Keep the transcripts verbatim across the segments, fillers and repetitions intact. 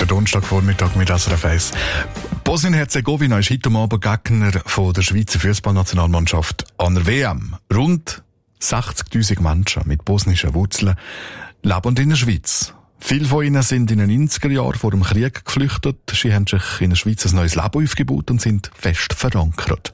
der Donnerstagvormittag mit S R F eins. Bosnien-Herzegowina ist heute Abend Gegner von der Schweizer Fußballnationalmannschaft an der W M. Rund sechzigtausend Menschen mit bosnischen Wurzeln leben in der Schweiz. Viele von ihnen sind in den neunziger Jahren vor dem Krieg geflüchtet. Sie haben sich in der Schweiz ein neues Leben aufgebaut und sind fest verankert.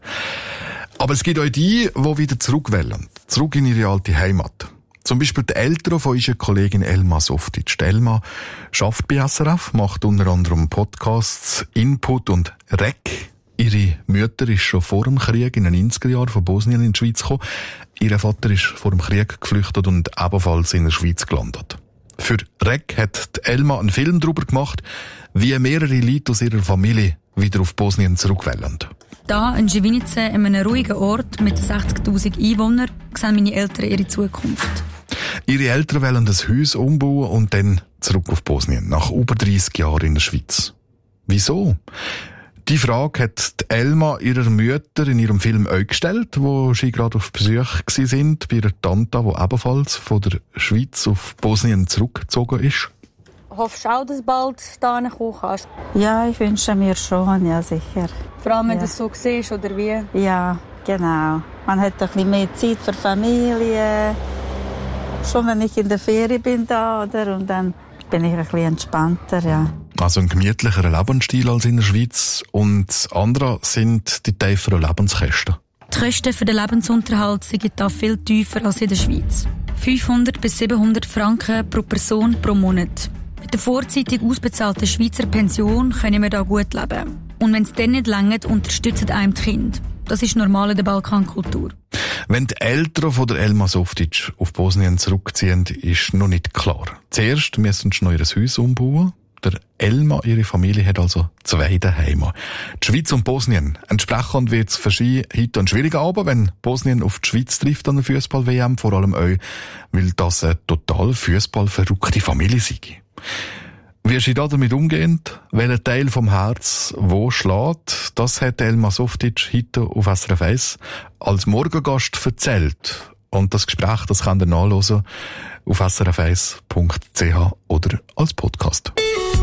Aber es gibt auch die, die wieder zurück wollen. Zurück in ihre alte Heimat. Zum Beispiel die Eltern von unserer Kollegin Elma Softic. Die Elma arbeitet bei S R F, macht unter anderem Podcasts, Input und Rec. Ihre Mutter ist schon vor dem Krieg in den neunziger Jahren von Bosnien in die Schweiz gekommen. Ihr Vater ist vor dem Krieg geflüchtet und ebenfalls in der Schweiz gelandet. Für Rec hat die Elma einen Film darüber gemacht, wie mehrere Leute aus ihrer Familie wieder auf Bosnien zurückwollen. Da in Živinice, in einem ruhigen Ort mit sechzigtausend Einwohnern, sehen meine Eltern ihre Zukunft. Ihre Eltern wollen das Haus umbauen und dann zurück auf Bosnien, nach über dreissig Jahren in der Schweiz. Wieso? Die Frage hat die Elma ihrer Mutter in ihrem Film auch gestellt, wo sie gerade auf Besuch sind bei ihrer Tante, die ebenfalls von der Schweiz auf Bosnien zurückgezogen ist. Hoffst du auch, dass du bald hierher kommen kannst? Ja, ich wünsche mir schon, ja sicher. Vor allem, wenn ja. du es so siehst, oder wie? Ja, genau. Man hat ein bisschen mehr Zeit für Familie. Schon wenn ich in der Ferien bin da, oder? Und dann bin ich ein bisschen entspannter, ja. Also ein gemütlicherer Lebensstil als in der Schweiz. Und das andere sind die tieferen Lebenskosten. Die Kosten für den Lebensunterhalt sind da viel tiefer als in der Schweiz. fünfhundert bis siebenhundert Franken pro Person pro Monat. Mit der vorzeitig ausbezahlten Schweizer Pension können wir da gut leben. Und wenn es dann nicht reicht, unterstützen einem die Kinder. Das ist normal in der Balkankultur. Wenn die Eltern von der Elma Softic auf Bosnien zurückziehen, ist noch nicht klar. Zuerst müssen sie noch ihr Haus umbauen. Der Elma, ihre Familie, hat also zwei Heime. Die Schweiz und Bosnien. Entsprechend wird es für sie heute ein schwieriger Abend, wenn Bosnien auf die Schweiz trifft an der Fußball-W M. Vor allem auch, weil das eine total fußballverrückte Familie sei. Wie sie da damit umgehen, welcher Teil vom Herz wo schlägt, das hat Elma Softic heute auf S R F eins als Morgengast erzählt. Und das Gespräch, das könnt ihr nachhören auf s r f eins punkt c h oder als Podcast.